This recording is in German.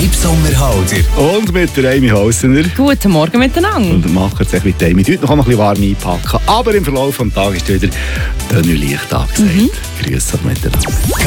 Philipp Sommerhalder. Und mit der Amy Hausener. Guten Morgen miteinander. Und machen es echt mit Amy. Heute noch ein bisschen warm einpacken. Aber im Verlauf des Tages ist wieder Dönner leicht angesagt. Grüße miteinander.